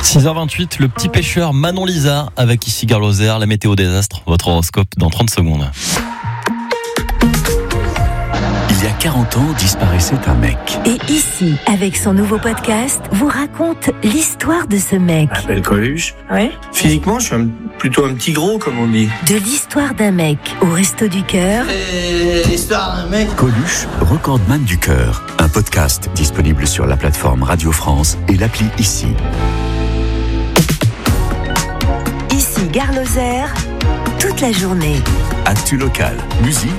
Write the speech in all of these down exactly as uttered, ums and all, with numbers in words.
six heures vingt-huit, le petit pêcheur Manon Lisa avec ici Gare Lozère, la météo désastre, votre horoscope dans trente secondes. Il y a quarante ans, disparaissait un mec. Et ici, avec son nouveau podcast, vous raconte l'histoire de ce mec. Je m'appelle Coluche. Oui. Physiquement, je suis un, plutôt un petit gros, comme on dit. De l'histoire d'un mec au Resto du Cœur. Et l'histoire d'un mec. Coluche, recordman du cœur. Un podcast disponible sur la plateforme Radio France et l'appli Ici. Ici, Gare Lozère, toute la journée. Actu local, musique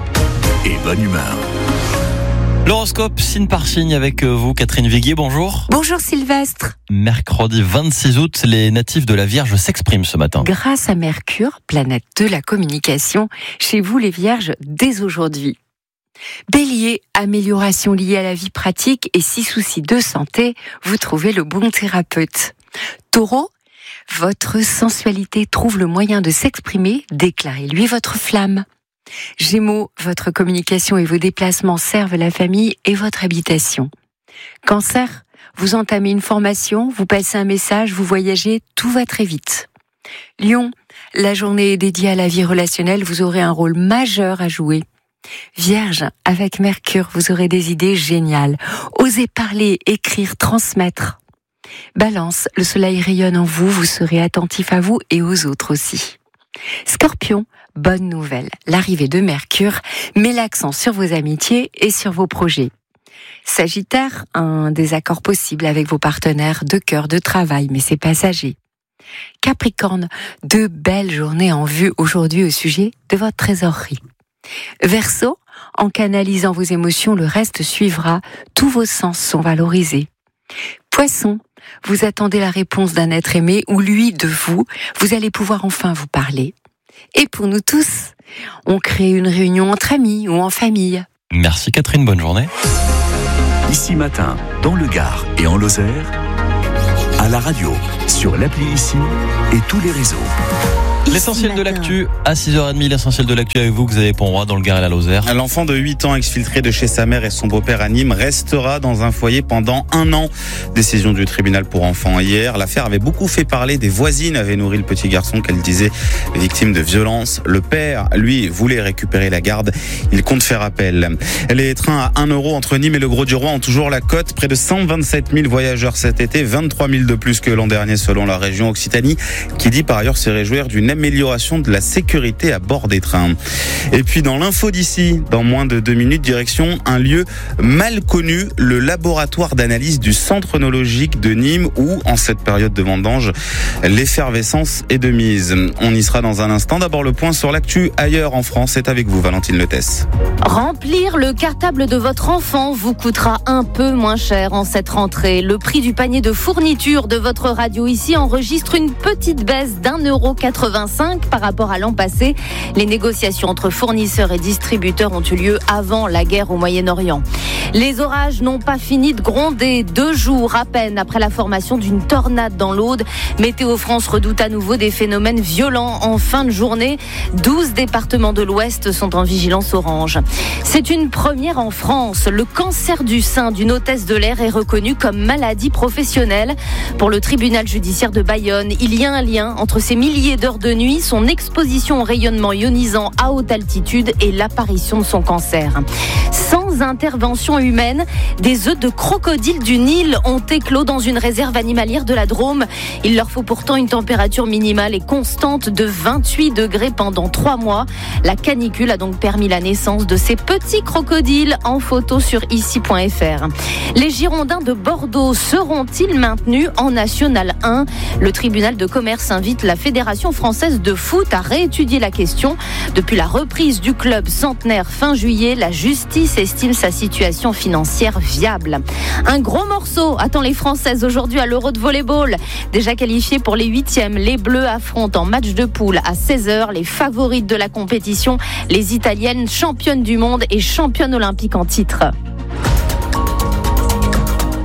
et bonne humeur. L'horoscope signe par signe avec vous, Catherine Viguier, bonjour. Bonjour Sylvestre. Mercredi vingt-six août, les natifs de la Vierge s'expriment ce matin. Grâce à Mercure, planète de la communication, chez vous les Vierges, dès aujourd'hui. Bélier, amélioration liée à la vie pratique et si soucis de santé, vous trouvez le bon thérapeute. Taureau, votre sensualité trouve le moyen de s'exprimer, déclarez-lui votre flamme. Gémeaux, votre communication et vos déplacements servent la famille et votre habitation. Cancer, vous entamez une formation, vous passez un message, vous voyagez, tout va très vite. Lion, la journée est dédiée à la vie relationnelle, vous aurez un rôle majeur à jouer. Vierge, avec Mercure, vous aurez des idées géniales. Osez parler, écrire, transmettre. Balance, le soleil rayonne en vous, vous serez attentif à vous et aux autres aussi. Scorpion, bonne nouvelle, l'arrivée de Mercure met l'accent sur vos amitiés et sur vos projets. Sagittaire, un désaccord possible avec vos partenaires de cœur, de travail, mais c'est passager. Capricorne, de belles journées en vue aujourd'hui au sujet de votre trésorerie. Verseau, en canalisant vos émotions, le reste suivra, tous vos sens sont valorisés. Poisson, vous attendez la réponse d'un être aimé ou lui de vous, vous allez pouvoir enfin vous parler. Et pour nous tous, on crée une réunion entre amis ou en famille. Merci Catherine, bonne journée. Ici matin, dans le Gard et en Lozère, à la radio, sur l'appli Ici et tous les réseaux. L'essentiel de l'actu à six heures trente, l'essentiel de l'actu avec vous, Xavier Ponroy, dans le Gard et la Lozère. L'enfant de huit ans exfiltré de chez sa mère et son beau-père à Nîmes restera dans un foyer pendant un an. Décision du tribunal pour enfants hier. L'affaire avait beaucoup fait parler. Des voisines avaient nourri le petit garçon qu'elle disait victime de violence. Le père, lui, voulait récupérer la garde. Il compte faire appel. Les trains à un euro entre Nîmes et le Grau-du-Roi ont toujours la cote. Près de cent vingt-sept mille voyageurs cet été, vingt-trois mille de plus que l'an dernier selon la région Occitanie, qui dit par ailleurs se réjouir d'une amélioration de la sécurité à bord des trains. Et puis dans l'info d'ici, dans moins de deux minutes, direction un lieu mal connu, le laboratoire d'analyse du centre œnologique de Nîmes où, en cette période de vendange, l'effervescence est de mise. On y sera dans un instant. D'abord le point sur l'actu ailleurs en France. C'est avec vous, Valentine Letès. Remplir le cartable de votre enfant vous coûtera un peu moins cher en cette rentrée. Le prix du panier de fourniture de votre radio ici enregistre une petite baisse d'un euro quatre-vingt-cinq par rapport à l'an passé. Les négociations entre fournisseurs et distributeurs ont eu lieu avant la guerre au Moyen-Orient. Les orages n'ont pas fini de gronder. Deux jours à peine après la formation d'une tornade dans l'Aude, Météo France redoute à nouveau des phénomènes violents en fin de journée. douze départements de l'Ouest sont en vigilance orange. C'est une première en France. Le cancer du sein d'une hôtesse de l'air est reconnu comme maladie professionnelle. Pour le tribunal judiciaire de Bayonne, il y a un lien entre ces milliers d'heures de nuit, son exposition au rayonnement ionisant à haute altitude et l'apparition de son cancer. Sans intervention humaine, des œufs de crocodile du Nil ont éclos dans une réserve animalière de la Drôme. Il leur faut pourtant une température minimale et constante de vingt-huit degrés pendant trois mois. La canicule a donc permis la naissance de ces petits crocodiles en photo sur ici point f r. Les Girondins de Bordeaux seront-ils maintenus en National un ? Le tribunal de commerce invite la Fédération française de foot à réétudier la question. Depuis la reprise du club centenaire fin juillet, la justice estime sa situation financière viable. Un gros morceau attend les Françaises aujourd'hui à l'Euro de volleyball. Déjà qualifiés pour les huitièmes, les Bleus affrontent en match de poule à seize heures les favorites de la compétition, les Italiennes championnes du monde et championnes olympiques en titre.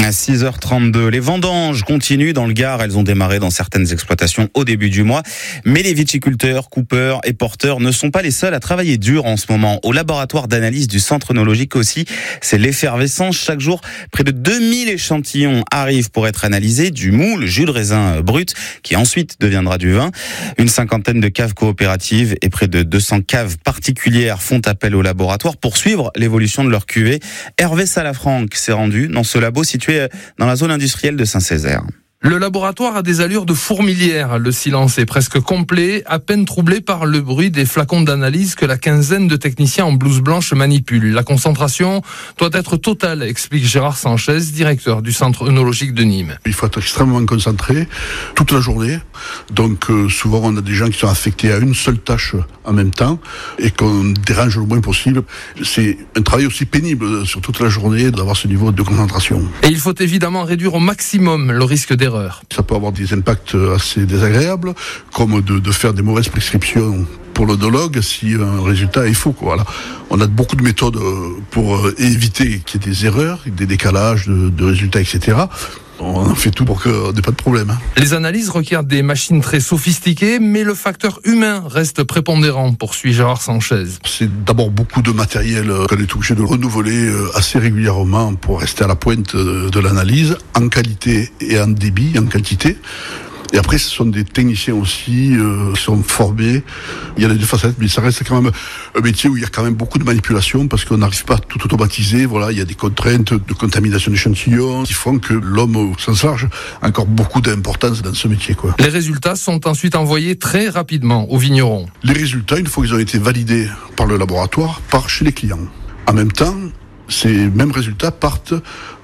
À six heures trente-deux, les vendanges continuent dans le Gard. Elles ont démarré dans certaines exploitations au début du mois. Mais les viticulteurs, coupeurs et porteurs ne sont pas les seuls à travailler dur en ce moment. Au laboratoire d'analyse du Centre œnologique aussi, c'est l'effervescence. Chaque jour, près de deux mille échantillons arrivent pour être analysés. Du mou, le jus de raisin brut, qui ensuite deviendra du vin. Une cinquantaine de caves coopératives et près de deux cents caves particulières font appel au laboratoire pour suivre l'évolution de leur cuvée. Hervé Salafranc s'est rendu dans ce labo situé dans la zone industrielle de Saint-Césaire. Le laboratoire a des allures de fourmilière. Le silence est presque complet, à peine troublé par le bruit des flacons d'analyse que la quinzaine de techniciens en blouse blanche manipulent. La concentration doit être totale, explique Gérard Sanchez, directeur du Centre œnologique de Nîmes. Il faut être extrêmement concentré toute la journée. Donc euh, souvent on a des gens qui sont affectés à une seule tâche en même temps et qu'on dérange le moins possible. C'est un travail aussi pénible sur toute la journée d'avoir ce niveau de concentration. Et il faut évidemment réduire au maximum le risque d'erreur. Ça peut avoir des impacts assez désagréables, comme de, de faire des mauvaises prescriptions pour l'œnologue si un résultat est faux. Voilà. On a beaucoup de méthodes pour éviter qu'il y ait des erreurs, des décalages de, de résultats, et cetera. On en fait tout pour qu'il n'y ait pas de problème. Les analyses requièrent des machines très sophistiquées, mais le facteur humain reste prépondérant, poursuit Gérard Sanchez. C'est d'abord beaucoup de matériel qu'on est obligé de renouveler assez régulièrement pour rester à la pointe de l'analyse, en qualité et en débit, en quantité. Et après, ce sont des techniciens aussi euh, qui sont formés. Il y a les deux facettes, mais ça reste quand même un métier où il y a quand même beaucoup de manipulation parce qu'on n'arrive pas à tout automatiser. Voilà, il y a des contraintes de contamination d'échantillons qui font que l'homme, au sens large, a encore beaucoup d'importance dans ce métier, quoi. Les résultats sont ensuite envoyés très rapidement aux vignerons. Les résultats, une fois qu'ils ont été validés par le laboratoire, partent chez les clients. En même temps, ces mêmes résultats partent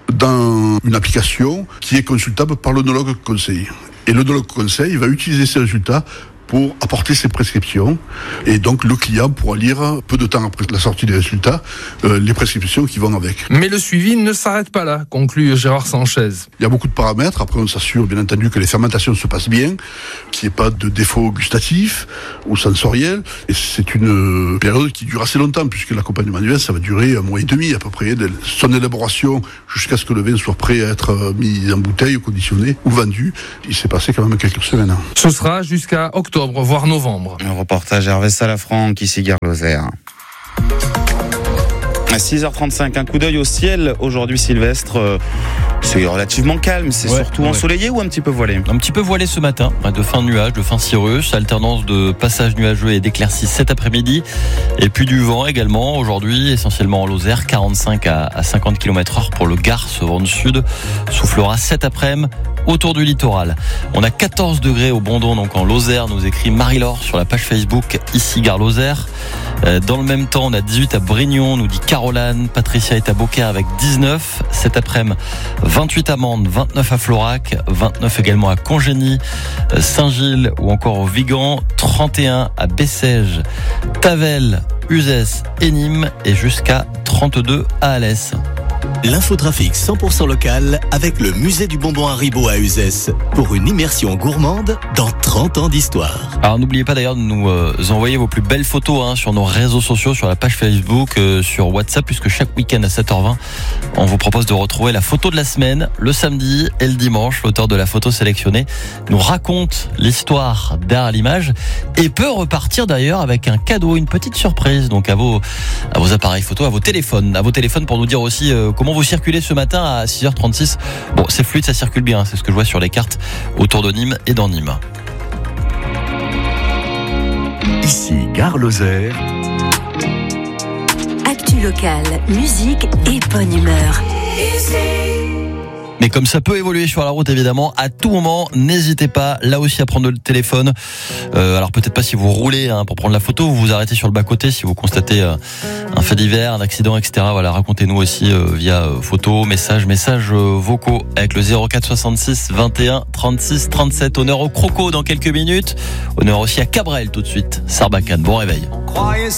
dans une application qui est consultable par l'œnologue conseil. Et l'œnologue conseil va utiliser ces résultats pour apporter ses prescriptions. Et donc, le client pourra lire, peu de temps après la sortie des résultats, euh, les prescriptions qui vont avec. Mais le suivi ne s'arrête pas là, conclut Gérard Sanchez. Il y a beaucoup de paramètres. Après, on s'assure, bien entendu, que les fermentations se passent bien, qu'il n'y ait pas de défaut gustatif ou sensoriel. Et c'est une période qui dure assez longtemps, puisque l'accompagnement du vin, ça va durer un mois et demi, à peu près, de son élaboration jusqu'à ce que le vin soit prêt à être mis en bouteille, conditionné ou vendu. Il s'est passé quand même quelques semaines. Ce sera jusqu'à octobre, voire novembre. Un reportage Hervé Salafranc, ici Gare Lozère. À six heures trente-cinq, un coup d'œil au ciel. Aujourd'hui, Sylvestre, euh, c'est relativement calme. C'est ouais, surtout ouais. ensoleillé ou un petit peu voilé? Un petit peu voilé ce matin, de fin nuage, de fin cirrus, alternance de passage nuageux et d'éclaircies cet après-midi. Et puis du vent également. Aujourd'hui, essentiellement en Lozère, quarante-cinq à cinquante kilomètres heure pour le Gard. Ce vent du sud soufflera cet après-midi autour du littoral. On a quatorze degrés au Bondon, donc en Lozère, nous écrit Marie-Laure sur la page Facebook, ici Gare Lozère. Dans le même temps, on a dix-huit à Brignon, nous dit Caroline. Patricia est à Beaucaire avec dix-neuf. Cet après-midi, vingt-huit à Mende, vingt-neuf à Florac, vingt-neuf également à Congénie, Saint-Gilles ou encore au Vigan, trente et un à Bessèges, Tavel, Uzès et Nîmes et jusqu'à trente-deux à Alès. L'infotrafic cent pour cent local avec le musée du bonbon Haribo à Uzès pour une immersion gourmande dans trente ans d'histoire. Alors n'oubliez pas d'ailleurs de nous euh, envoyer vos plus belles photos hein, sur nos réseaux sociaux, sur la page Facebook, euh, sur WhatsApp, puisque chaque week-end à sept heures vingt, on vous propose de retrouver la photo de la semaine, le samedi et le dimanche. L'auteur de la photo sélectionnée nous raconte l'histoire derrière l'image et peut repartir d'ailleurs avec un cadeau, une petite surprise, donc à vos, à vos appareils photo, à vos téléphones, à vos téléphones pour nous dire aussi euh, comment vous circulez ce matin à six heures trente-six. Bon, c'est fluide, ça circule bien, c'est ce que je vois sur les cartes autour de Nîmes et dans Nîmes. Ici, Gare Lozère. Actu locale, musique et bonne humeur. Mais comme ça peut évoluer sur la route, évidemment, à tout moment, n'hésitez pas, là aussi, à prendre le téléphone. Euh, alors peut-être pas si vous roulez hein, pour prendre la photo, vous vous arrêtez sur le bas-côté si vous constatez euh, un fait divers, un accident, et cetera. Voilà, racontez-nous aussi euh, via euh, photo, message, messages euh, vocaux avec le zéro quatre soixante-six vingt et un trente-six trente-sept. Honneur au Croco dans quelques minutes. Honneur aussi à Cabrel tout de suite. Sarbacane, bon réveil.